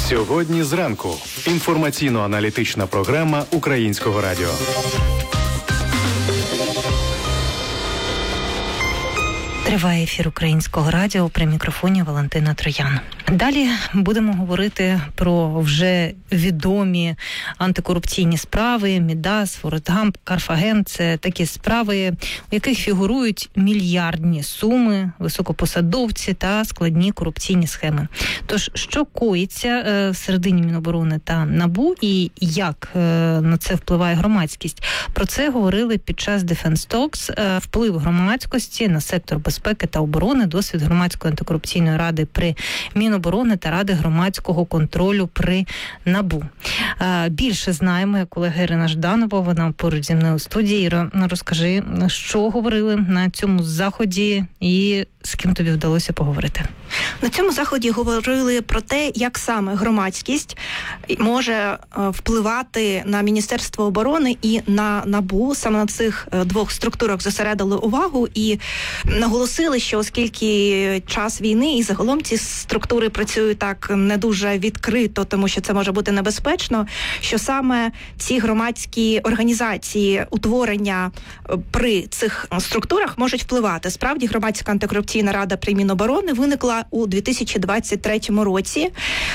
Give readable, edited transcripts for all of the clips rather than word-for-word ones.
Сьогодні зранку. Інформаційно-аналітична програма Українського радіо. Триває ефір Українського радіо, при мікрофоні Валентина Троян. Далі будемо говорити про вже відомі антикорупційні справи. Мідас, Форест Гамп, Карфаген – це такі справи, у яких фігурують мільярдні суми, високопосадовці та складні корупційні схеми. Тож, що коїться всередині Міноборони та НАБУ і як на це впливає громадськість? Про це говорили під час Defense Talks. Вплив громадськості на сектор безпеки та оборони, досвід громадської антикорупційної ради при Міноборони та Ради громадського контролю при НАБУ. Більше знаємо, як колега Ірина Жданова, вона поруч зі мною у студії. Іро, розкажи, що говорили на цьому заході і з ким тобі вдалося поговорити? На цьому заході говорили про те, як саме громадськість може впливати на Міністерство оборони і на НАБУ. Саме на цих двох структурах зосередили увагу і наголосили, що оскільки час війни і загалом ці структури працюють так не дуже відкрито, тому що це може бути небезпечно, що саме ці громадські організації, утворення при цих структурах можуть впливати. Справді, громадська антикорупційна рада при Міноборони виникла у 2023 році,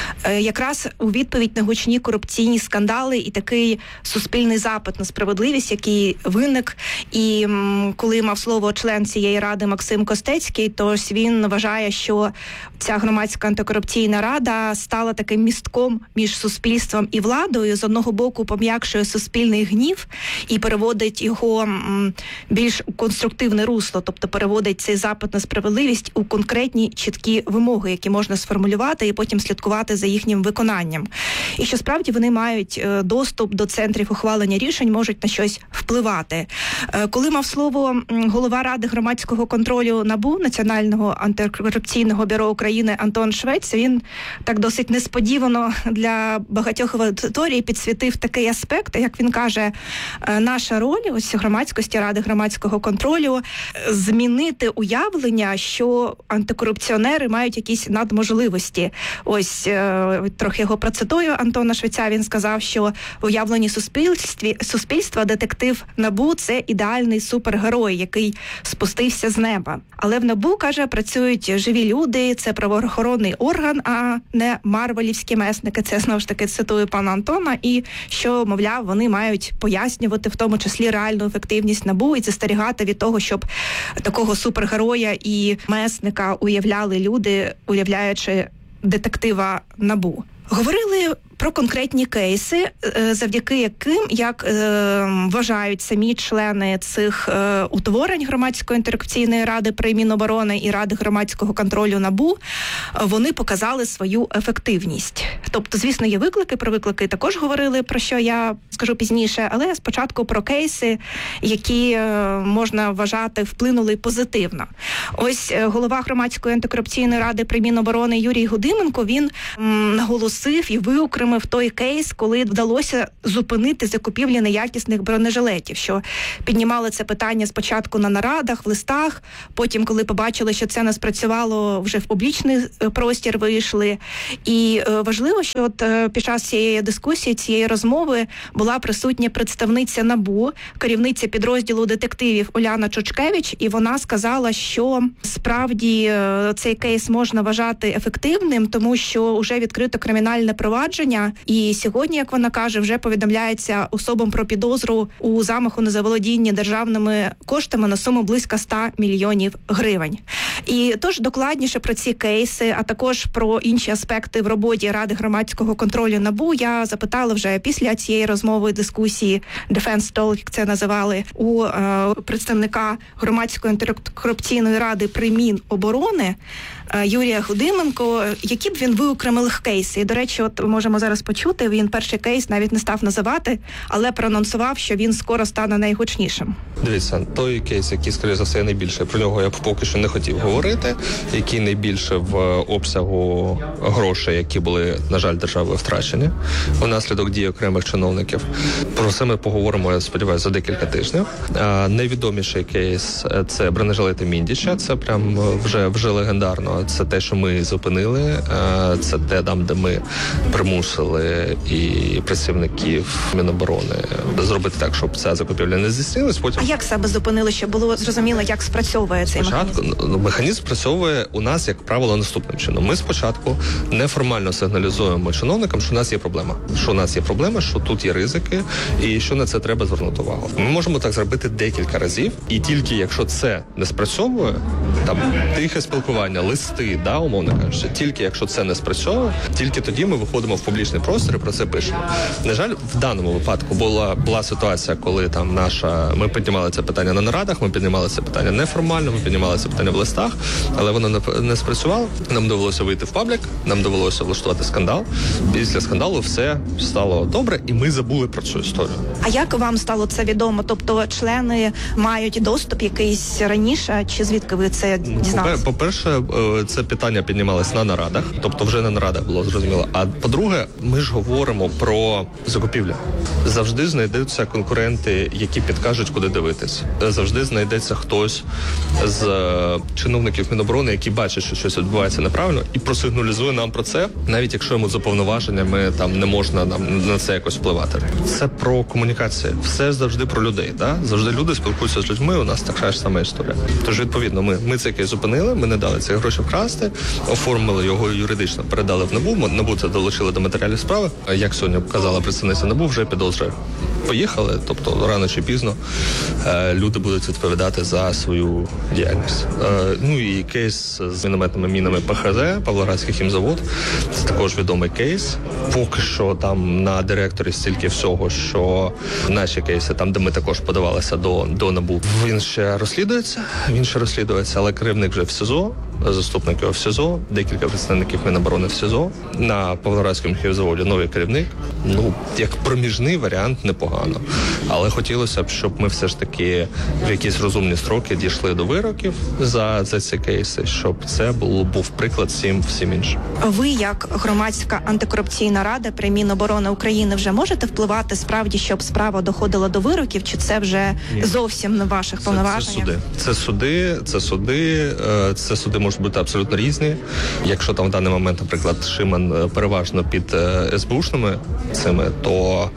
якраз у відповідь на гучні корупційні скандали і такий суспільний запит на справедливість, який виник. І коли мав слово член цієї ради Максим Костецький, то він вважає, що ця громадська антикорупційна рада стала таким містком між суспільством і владою. З одного боку пом'якшує суспільний гнів і переводить його більш у конструктивне русло, тобто переводить цей запит на справедливість у конкретні чіткі вимоги, які можна сформулювати і потім слідкувати за їхнім виконанням. І що справді вони мають доступ до центрів ухвалення рішень, можуть на щось впливати. Коли мав слово голова Ради громадського контролю НАБУ, Національного антикорупційного бюро України Антон Швець, він так досить несподівано для багатьох аудиторій підсвітив такий аспект, як він каже, наша роль ось громадськості Ради громадського контролю змінити уявлення, що антикорупціонери мають якісь надможливості. Ось трохи його процитую Антона Швеця, він сказав, що в уявленні суспільства детектив НАБУ – це ідеальний супергерой, який спустився з неба. Але в НАБУ, каже, працюють живі люди, це правоохоронний орган, а не марвелівські месники. Це, знову ж таки, цитую пана Антона. І що, мовляв, вони мають пояснювати в тому числі реальну ефективність НАБУ і застерігати від того, щоб такого супергероя і месника уявляли люди, уявляючи детектива НАБУ. Говорили про конкретні кейси, завдяки яким, як вважають самі члени цих утворень громадської антикорупційної ради при Міноборони і Ради громадського контролю НАБУ, вони показали свою ефективність. Тобто, звісно, є виклики, про виклики також говорили, про що я скажу пізніше, але спочатку про кейси, які можна вважати вплинули позитивно. Ось голова громадської антикорупційної ради при Міноборони Юрій Гудименко, він наголосив і виокремив той кейс, коли вдалося зупинити закупівлі неякісних бронежилетів, що піднімали це питання спочатку на нарадах, в листах, потім, коли побачили, що це не спрацювало, вже в публічний простір вийшли. І важливо, що от під час цієї дискусії, цієї розмови була присутня представниця НАБУ, керівниця підрозділу детективів Уляна Чучкевич, і вона сказала, що справді цей кейс можна вважати ефективним, тому що вже відкрито кримінальне провадження, і сьогодні, як вона каже, вже повідомляється особам про підозру у замаху на заволодіння державними коштами на суму близько 100 мільйонів гривень. І тож докладніше про ці кейси, а також про інші аспекти в роботі Ради громадського контролю НАБУ я запитала вже після цієї розмови, дискусії, Defense Talk, як це називали, у представника громадської антикорупційної ради при Міноборони Юрія Гудименко, які б він виокремив кейси. І, до речі, от можемо зараз почути, він перший кейс навіть не став називати, але проанонсував, що він скоро стане найгучнішим. Дивіться, той кейс, який, скоріше за все, найбільше, про нього я поки що не хотів говорити, який найбільше в обсягу грошей, які були, на жаль, державою втрачені внаслідок дій окремих чиновників. Про це ми поговоримо, я сподіваюся, за декілька тижнів. Найвідоміший кейс – це бронежилети Міндіча. Це прям вже легендарно. Це те, що ми зупинили. Це те, там, де ми примусили і працівників Міноборони зробити так, щоб ця закупівля не здійснилась. Потім... А як себе зупинили, щоб було зрозуміло, як спрацьовує цей механізм? Механізм спрацьовує у нас, як правило, наступним чином. Ми спочатку неформально сигналізуємо чиновникам, що у нас є проблема. Що тут є ризики і що на це треба звернути увагу. Ми можемо так зробити декілька разів, і тільки якщо це не спрацьовує, там тихе спілкування, листи, умовно кажучи, тільки якщо це не спрацьовує, тільки тоді ми виходимо в публічний простір і про це пишемо. На жаль, в даному випадку була ситуація, коли там ми піднімали це питання на нарадах, ми піднімали це питання неформально, ми піднімали це питання в листах, але воно не спрацювало. Нам довелося вийти в паблік, нам довелося влаштувати скандал. Після скандалу все стало добре, і ми забули про цю історію. А як вам стало це відомо? Тобто члени мають доступ якийсь раніше, чи звідки ви це дізналися? По-перше, це питання піднімалось на нарадах, тобто вже на нарадах було зрозуміло. А по-друге, ми ж говоримо про закупівлю. Завжди знайдуться конкуренти, які підкажуть, куди дивитись. Завжди знайдеться хтось з чиновників Міноборони, які бачать, що щось відбувається неправильно, і просигналізує нам про це, навіть якщо йому за повноваженнями там не можна на це якось впливати. Це про комунікацію. Все завжди про людей. Завжди люди спілкуються з людьми, у нас така ж сама історія. Тож, відповідно, ми це кейс зупинили, ми не дали ці гроші вкрасти, оформили його юридично, передали в НАБУ, НАБУ це долучили до матеріалів справи. Як сьогодні казала представниця НАБУ, вже підозри поїхали, тобто рано чи пізно люди будуть відповідати за свою діяльність. І кейс з мінометними мінами ПХЗ, Павлоградський хімзавод, це також відомий кейс. Поки що там на директорі стільки всього, що наші кейси, там, де ми також подавалися до НАБУ, він ще розслідується, але керівник вже в СІЗО, заступник його в СІЗО, декілька представників Міноборони в СІЗО. На Павлоградському хімзаводі новий керівник. Як проміжний варіант непогано. Але хотілося б, щоб ми все ж таки в якісь розумні строки дійшли до вироків за ці кейси, щоб це був приклад всім іншим. Ви, як громадська антикорупційна рада при Міноборони України, вже можете впливати справді, щоб справа доходила до вироків, чи це вже зовсім не ваших повноважень? Це суди можуть бути абсолютно різні. Якщо там в даний момент, наприклад, Шиман переважно під СБУшними цими, то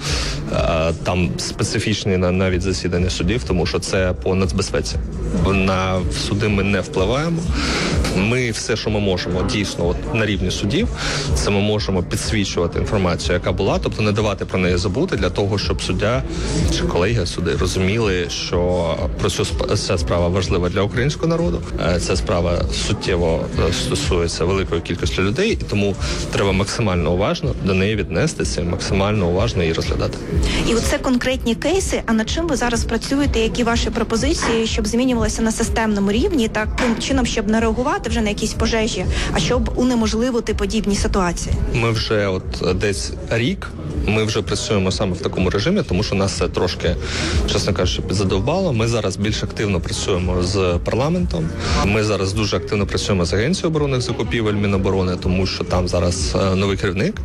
там специфічні навіть засідання судів, тому що це по нацбезпеці. На суди ми не впливаємо. Ми все, що ми можемо, дійсно, на рівні судів, це ми можемо підсвічувати інформацію, яка була, тобто не давати про неї забути, для того, щоб суддя чи колеги суди розуміли, що ця справа важлива для українського народу. Ця справа суттєво стосується великої кількості людей, і тому треба максимально уважно до неї віднестися, максимально уважно її розглядати. І оце конкретні кейси, а над чим ви зараз працюєте, які ваші пропозиції, щоб змінювалося на системному рівні, таким чином, щоб не реагувати вже на якісь пожежі, а щоб унеможливити подібні ситуації? Ми вже десь рік, ми вже працюємо саме в такому режимі, тому що нас це трошки, чесно кажучи, підзадовбало. Ми зараз більш активно працюємо з парламентом, ми зараз дуже активно працюємо з Агенцією оборонних закупівель Міноборони, тому що там зараз новий керівник,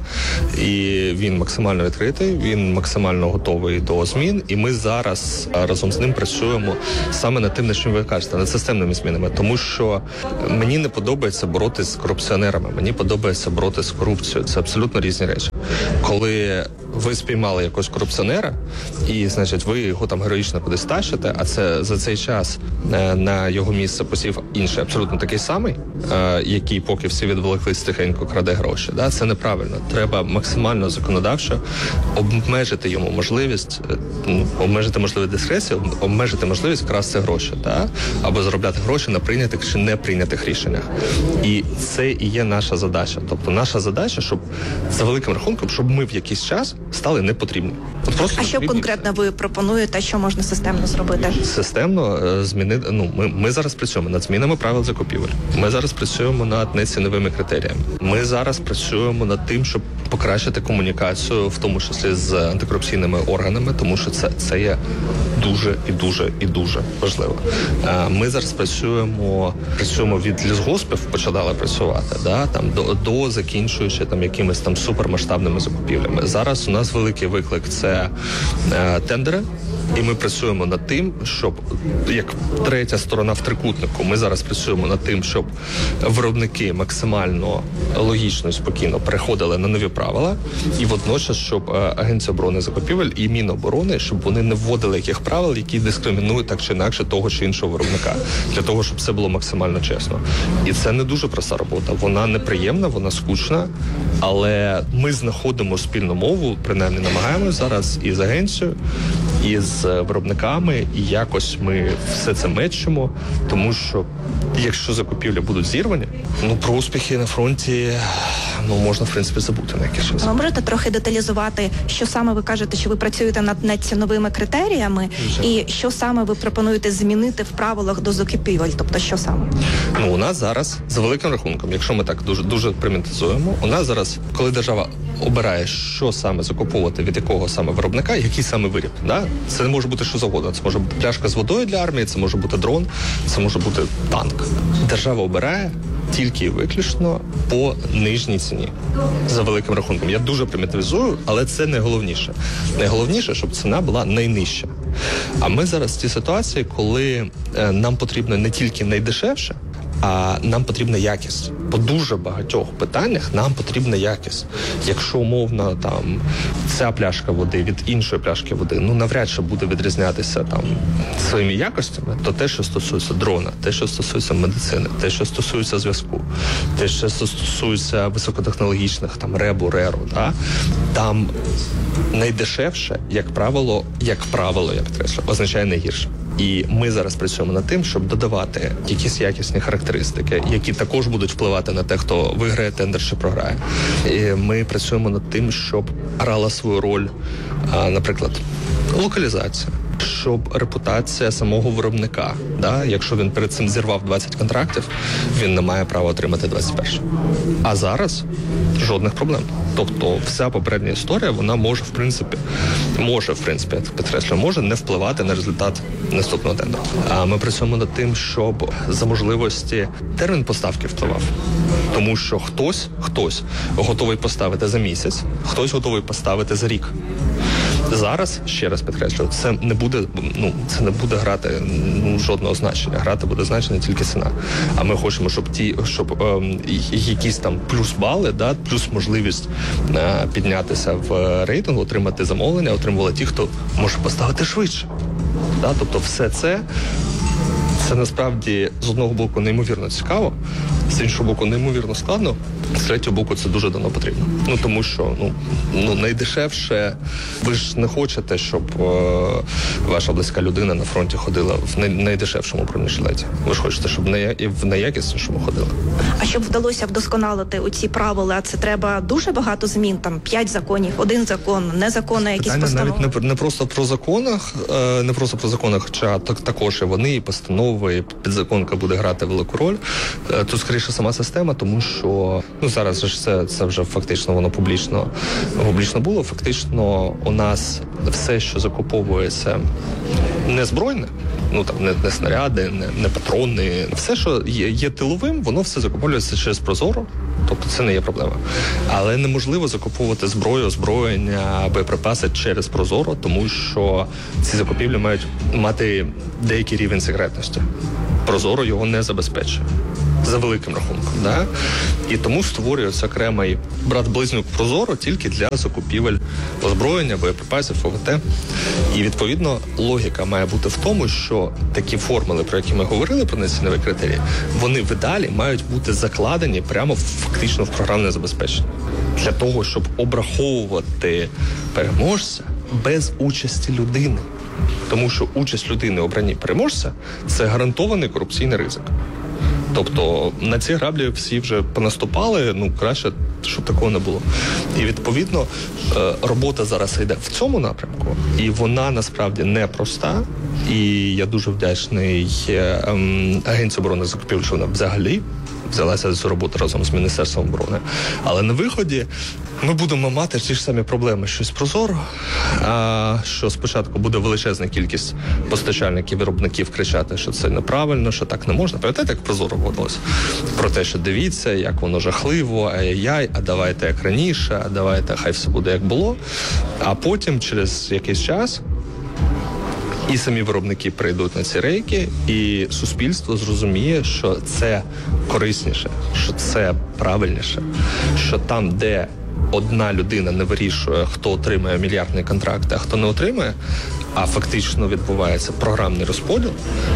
і він максимально відкритий, він максимально готовий до змін, і ми зараз разом з ним працюємо саме над тим, на чим ви кажете, над системними змінами, тому що мені не подобається боротися з корупціонерами, мені подобається боротися з корупцією, це абсолютно різні речі. Коли ви спіймали якогось корупціонера, і, значить, ви його там героїчно кудись тащите, а це за цей час на його місце посів інший, абсолютно такий самий, який, поки всі відволіклись, тихенько краде гроші. Це неправильно. Треба максимально законодавчо обмежити йому можливість, обмежити можливість дискреції, обмежити можливість вкрасти гроші, або заробляти гроші на прийнятих чи не прийнятих рішеннях. І це і є наша задача. Тобто наша задача, щоб за великим рахунком, щоб ми в якийсь час стали непотрібні. А що конкретно ви пропонуєте, що можна системно зробити? Системно змінити. Ми зараз працюємо над змінами правил закупівель. Ми зараз працюємо над неціновими критеріями. Ми зараз працюємо над тим, щоб покращити комунікацію, в тому числі з антикорупційними органами, тому що це є дуже важливо. Ми зараз працюємо від лісгоспів, почали працювати, до закінчуючи якимись супермасштабними закупівлями. Зараз у нас великий виклик – це тендери, і ми працюємо над тим, щоб, як третя сторона в трикутнику, ми зараз працюємо над тим, щоб виробники максимально логічно і спокійно переходили на нові правила, і водночас, щоб Агенція оборони закупівель і Міноборони, щоб вони не вводили яких правил, які дискримінують так чи інакше того чи іншого виробника, для того, щоб все було максимально чесно. І це не дуже проста робота. Вона неприємна, вона скучна, але ми знаходимо спільну мову, принаймні намагаємося зараз і з агенцією, і з виробниками, і якось ми все це мечимо, тому що якщо закупівлі будуть зірвані, про успіхи на фронті можна, в принципі, забути на якийсь час. Ви можете трохи деталізувати, що саме ви кажете, що ви працюєте над неціновими критеріями, і що саме ви пропонуєте змінити в правилах до закупівель, тобто що саме? У нас зараз, за великим рахунком, якщо ми так дуже примітизуємо, у нас зараз, коли держава обирає, що саме закуповувати від якого саме виробника, який саме виріб, це не може бути що завгодно. Це може бути пляшка з водою для армії, це може бути дрон, це може бути танк. Держава обирає тільки і виключно по нижній ціні. За великим рахунком. Я дуже примітивізую, але це найголовніше. Найголовніше, щоб ціна була найнижча. А ми зараз в цій ситуації, коли нам потрібно не тільки найдешевше, а нам потрібна якість. По дуже багатьох питаннях нам потрібна якість. Якщо умовно ця пляшка води від іншої пляшки води, навряд чи буде відрізнятися своїми якостями, то те, що стосується дрона, те, що стосується медицини, те, що стосується зв'язку, те, що стосується високотехнологічних ребу, реру, там найдешевше, як правило, я підкреслю, означає найгірше. І ми зараз працюємо над тим, щоб додавати якісь якісні характеристики, які також будуть впливати на те, хто виграє тендер чи програє. І ми працюємо над тим, щоб грала свою роль, наприклад, локалізація, щоб репутація самого виробника, якщо він перед цим зірвав 20 контрактів, він не має права отримати 21. А зараз жодних проблем. Тобто вся попередня історія, вона може, в принципі, я підкреслюю, може не впливати на результат наступного тендеру. А ми працюємо над тим, щоб за можливості термін поставки впливав. Тому що хтось готовий поставити за місяць, хтось готовий поставити за рік. Зараз, ще раз підкреслюю, це не буде грати жодного значення. Грати буде значення тільки ціна. А ми хочемо, щоб якісь плюс бали, плюс можливість піднятися в рейтингу, отримати замовлення, отримували ті, хто може поставити швидше. Тобто все це насправді з одного боку неймовірно цікаво, з іншого боку неймовірно складно, з третього боку це дуже давно потрібно. Тому що найдешевше, ви ж не хочете, щоб ваша близька людина на фронті ходила в найдешевшому бронежилеті. Ви ж хочете, щоб в найякіснішому ходила. А щоб вдалося вдосконалити оці правила, це треба дуже багато змін, 5 законів, 1 закон, не закони, якісь постанови? Навіть не просто про законах, хоча також і вони, і постанови, і підзаконка буде грати велику роль. Тут скоріше сама система, тому що зараз ж це вже фактично воно публічно було. Фактично у нас все, що закуповується не збройне, не снаряди, не патрони, все, що є тиловим, воно все закуповується через Прозоро. Тобто це не є проблема. Але неможливо закуповувати зброю, озброєння, боєприпаси через Прозоро, тому що ці закупівлі мають мати деякий рівень секретності. Прозоро його не забезпечує. За великим рахунком. І тому створюється окремий брат-близнюк Прозоро тільки для закупівель озброєння, боєприпасів, ФВТ. І, відповідно, логіка має бути в тому, що такі формули, про які ми говорили, про нецінові критерії, вони в ідеалі мають бути закладені прямо фактично в програмне забезпечення. Для того, щоб обраховувати переможця без участі людини. Тому що участь людини в обранні переможця – це гарантований корупційний ризик. Тобто на ці граблі всі вже понаступали, краще, щоб такого не було. І відповідно робота зараз йде в цьому напрямку, і вона насправді непроста. І я дуже вдячний Агенції оборони закупівель, що вона взагалі взялася за цю роботу разом з Міністерством оборони. Але на виході ми будемо мати ті ж самі проблеми, що з Прозоро, що спочатку буде величезна кількість постачальників, виробників кричати, що це неправильно, що так не можна. Пам'ятаєте, як Прозоро вводилось? Про те, що дивіться, як воно жахливо, ай-яй-яй, а давайте як раніше, а давайте хай все буде як було. А потім через якийсь час і самі виробники прийдуть на ці рейки, і суспільство зрозуміє, що це корисніше, що це правильніше, що там, де одна людина не вирішує, хто отримає мільярдний контракт, а хто не отримає, а фактично відбувається програмний розподіл,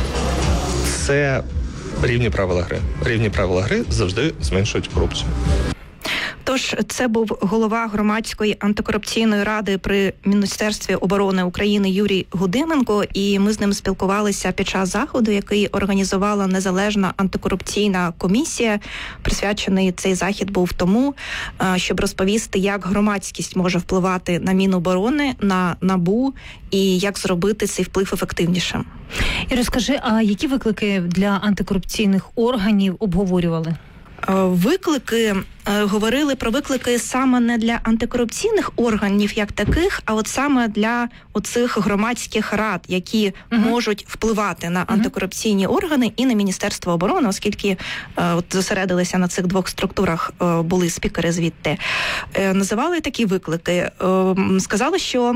це рівні правила гри. Рівні правила гри завжди зменшують корупцію. Тож це був голова громадської антикорупційної ради при Міністерстві оборони України Юрій Гудименко, і ми з ним спілкувалися під час заходу, який організувала незалежна антикорупційна комісія. Присвячений цей захід був тому, щоб розповісти, як громадськість може впливати на Міноборони, на НАБУ і як зробити цей вплив ефективнішим. І розкажи, а які виклики для антикорупційних органів обговорювали? Виклики, говорили про виклики саме не для антикорупційних органів як таких, а от саме для оцих громадських рад, які можуть впливати на антикорупційні органи і на Міністерство оборони, оскільки зосередилися на цих двох структурах, були спікери звідти. Називали такі виклики. Сказали, що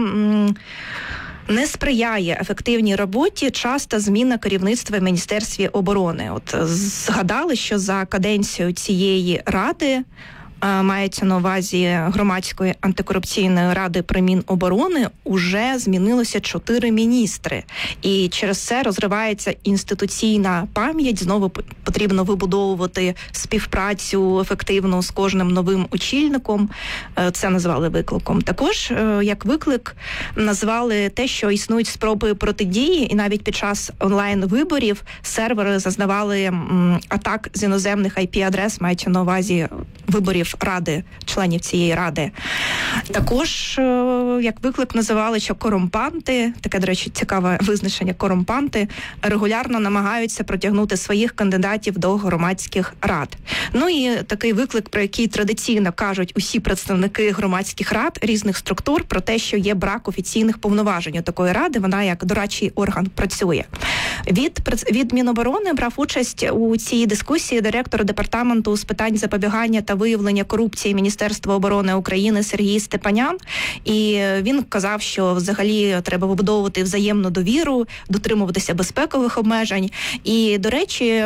не сприяє ефективній роботі часто зміна керівництва в Міністерстві оборони. Згадали, що за каденцію цієї ради, мається на увазі громадської антикорупційної ради при Міноборони, уже змінилося 4 міністри. І через це розривається інституційна пам'ять, знову потрібно вибудовувати співпрацю ефективну з кожним новим очільником. Це назвали викликом. Також як виклик назвали те, що існують спроби протидії, і навіть під час онлайн-виборів сервери зазнавали атак з іноземних IP-адрес, мається на увазі виборів ради, членів цієї ради. Також, як виклик називали, що корумпанти, таке, до речі, цікаве визначення, корумпанти, регулярно намагаються протягнути своїх кандидатів до громадських рад. Ну і такий виклик, про який традиційно кажуть усі представники громадських рад різних структур, про те, що є брак офіційних повноважень у такої ради, вона як дорадчий орган працює. Від Міноборони брав участь у цій дискусії директор департаменту з питань запобігання та виявлення корупції Міністерства оборони України Сергій Степанян. І він казав, що взагалі треба вибудовувати взаємну довіру, дотримуватися безпекових обмежень. І, до речі,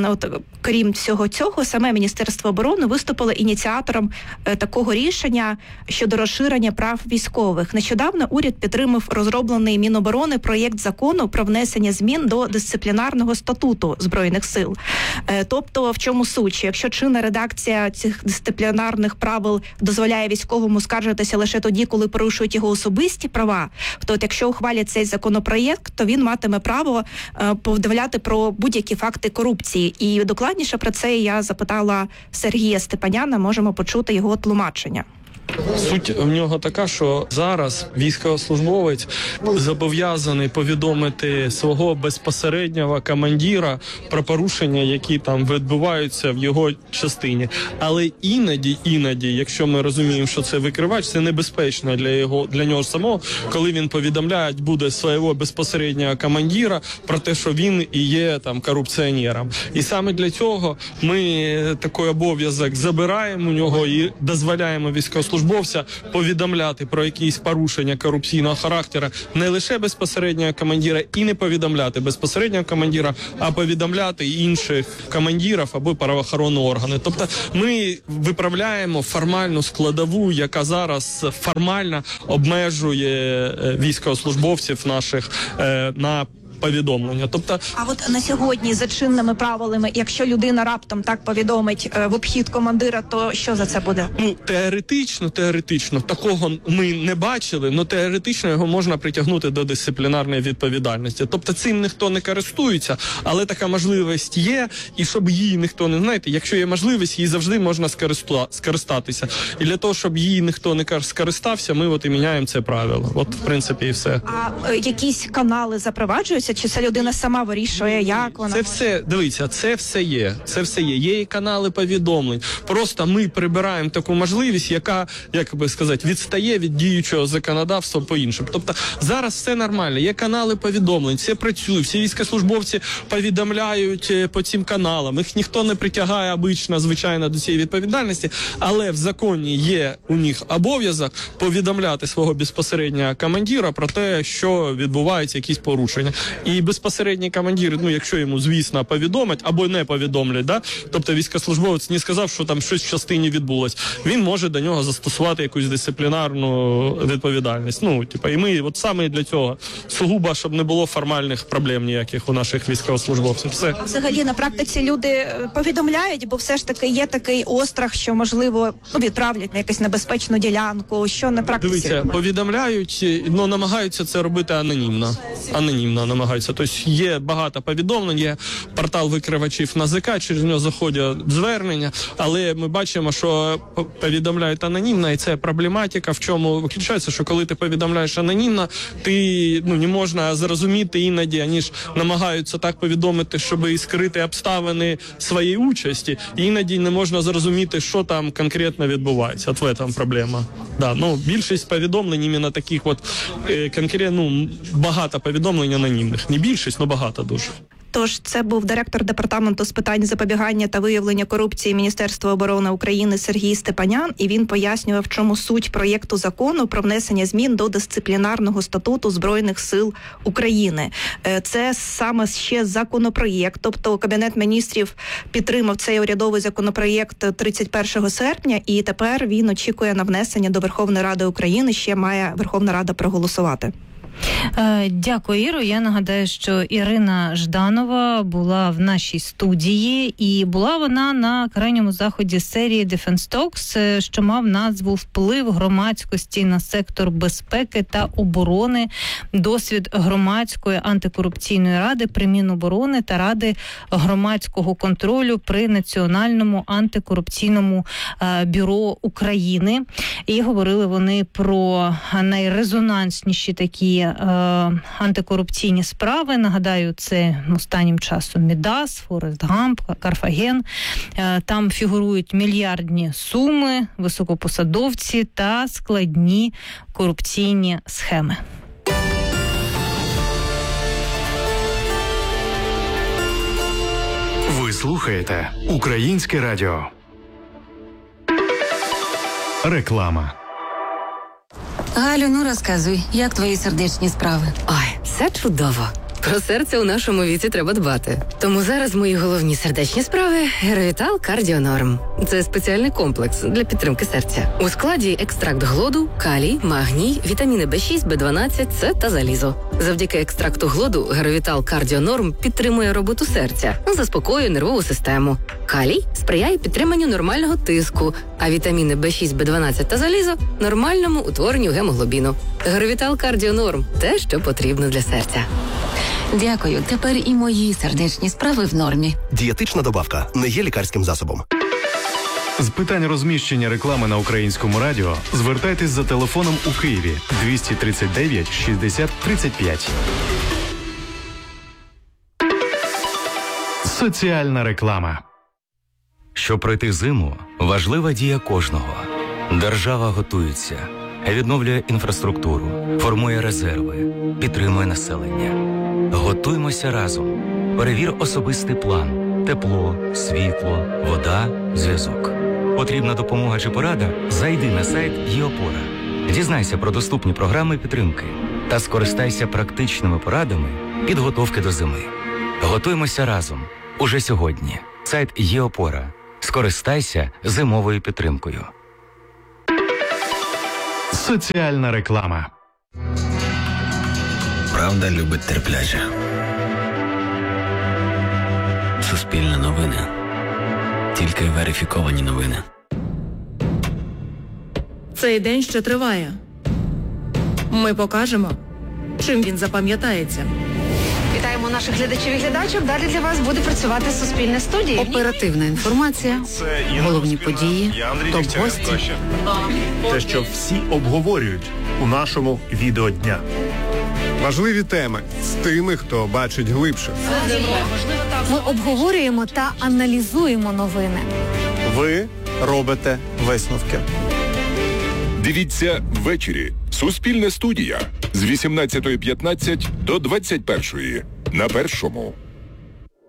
крім всього цього, саме Міністерство оборони виступило ініціатором такого рішення щодо розширення прав військових. Нещодавно уряд підтримав розроблений Міноборони проєкт закону про внесення змін до дисциплінарного статуту Збройних сил. Тобто, в чому суть? Якщо чинна редакція цих дисциплінарних правил дозволяє військовому скаржитися лише тоді, коли порушують його особисті права, то якщо ухвалять цей законопроєкт, то він матиме право повідомляти про будь-які факти корупції. І докладніше про це я запитала Сергія Степаняна, можемо почути його тлумачення. Суть в нього така, що зараз військовослужбовець зобов'язаний повідомити свого безпосереднього командира про порушення, які там відбуваються в його частині. Але іноді, якщо ми розуміємо, що це викривач, це небезпечно для нього самого, коли він повідомляє буде свого безпосереднього командира про те, що він і є там корупціонером. І саме для цього ми такий обов'язок забираємо у нього і дозволяємо військовослужбовцям повідомляти про якісь порушення корупційного характеру не лише безпосереднього командира і не повідомляти безпосереднього командира, а повідомляти інших командирів або правоохоронні органи. Тобто ми виправляємо формальну складову, яка зараз формально обмежує військовослужбовців наших на повідомлення. Тобто, а от на сьогодні за чинними правилами, якщо людина раптом так повідомить в обхід командира, то що за це буде? Ну, теоретично, такого ми не бачили, але теоретично його можна притягнути до дисциплінарної відповідальності. Тобто цим ніхто не користується, але така можливість є, і щоб її ніхто не, знаєте, якщо є можливість, її завжди можна скористатися. І для того, щоб її ніхто не скористався, ми от і міняємо це правило. От, в принципі, і все. А якісь канали запроваджуються, чи це людина сама вирішує, як вона? Це все, дивіться, це все є. Є і канали повідомлень. Просто ми прибираємо таку можливість, яка, як би сказати, відстає від діючого законодавства по-іншому. Тобто зараз все нормально, є канали повідомлень, все працює, всі військовослужбовці повідомляють по цим каналам. Їх ніхто не притягає звичайно, до цієї відповідальності, але в законі є у них обов'язок повідомляти свого безпосереднього командира про те, що відбуваються якісь порушення. І безпосередній командир, ну, якщо йому, звісно, повідомить або не повідомлять, да? Тобто військовослужбовець не сказав, що там щось в частині відбулось, він може до нього застосувати якусь дисциплінарну відповідальність. Ну, і ми от саме для цього сугубо, щоб не було формальних проблем ніяких у наших військовослужбовців. Все. Взагалі на практиці люди повідомляють, бо все ж таки є такий острах, що, можливо, відправлять на якусь небезпечну ділянку, що на практиці? Дивіться, повідомляють, але намагаються це робити анонімно. Анонімно намагаються. Тобто є багато повідомлень, є портал викривачів НАЗК, через нього заходять звернення, але ми бачимо, що повідомляють анонімно, і це проблематика, в чому виключається, що коли ти повідомляєш анонімно, ти не можна зрозуміти іноді, вони ж намагаються так повідомити, щоб і скрити обставини своєї участі, і іноді не можна зрозуміти, що там конкретно відбувається. От в цьому проблема. Да, більшість повідомлень іменно таких конкретно, багато повідомлень анонімних. Не більшість, але багато дуже. Тож це був директор департаменту з питань запобігання та виявлення корупції Міністерства оборони України Сергій Степанян, і він пояснював, в чому суть проєкту закону про внесення змін до дисциплінарного статуту Збройних сил України. Це саме ще законопроєкт, тобто Кабінет міністрів підтримав цей урядовий законопроєкт 31 серпня, і тепер він очікує на внесення до Верховної Ради України, ще має Верховна Рада проголосувати. Дякую, Іро. Я нагадаю, що Ірина Жданова була в нашій студії, і була вона на крайньому заході серії Defense Talks, що мав назву «Вплив громадськості на сектор безпеки та оборони. Досвід громадської антикорупційної ради при Міноборони та Ради громадського контролю при Національному антикорупційному бюро України». І говорили вони про найрезонансніші такі антикорупційні справи. Нагадаю, це останнім часом Мідас, Форест Гамп, Карфаген. Там фігурують мільярдні суми, високопосадовці та складні корупційні схеми. Ви слухаєте Українське радіо. Реклама. Галю, розказуй, як твої сердечні справи? Ой, все чудово. Про серце у нашому віці треба дбати. Тому зараз мої головні сердечні справи – Геровітал Кардіонорм. Це спеціальний комплекс для підтримки серця. У складі екстракт глоду, калій, магній, вітаміни B6, B12, С та залізо. Завдяки екстракту глоду Геровітал Кардіонорм підтримує роботу серця, заспокоює нервову систему. Калій сприяє підтриманню нормального тиску, а вітаміни B6, B12 та залізо – нормальному утворенню гемоглобіну. Геровітал Кардіонорм – те, що потрібно для серця. Дякую, тепер і мої сердечні справи в нормі. Дієтична добавка не є лікарським засобом. З питань розміщення реклами на Українському радіо звертайтесь за телефоном у Києві 239 60 35. Соціальна реклама. Щоб пройти зиму, важлива дія кожного. Держава готується, відновлює інфраструктуру, формує резерви, підтримує населення. Готуймося разом. Перевір особистий план. Тепло, світло, вода, зв'язок. Потрібна допомога чи порада? Зайди на сайт ЄОПОРА. Дізнайся про доступні програми підтримки та скористайся практичними порадами підготовки до зими. Готуймося разом. Уже сьогодні. Сайт ЄОПОРА. Скористайся зимовою підтримкою. Соціальна реклама. Правда любить терпляче. Суспільне новини. Тільки верифіковані новини. Цей день ще триває. Ми покажемо, чим він запам'ятається. Вітаємо наших глядачів і глядачок. Далі для вас буде працювати Суспільне студія. Оперативна інформація, головні події, топ-гості. Те, що всі обговорюють у нашому відеодня. Важливі теми з тими, хто бачить глибше. Ми обговорюємо та аналізуємо новини. Ви робите висновки. Дивіться ввечері. Суспільне студія з 18:15 до 21:00 на Першому.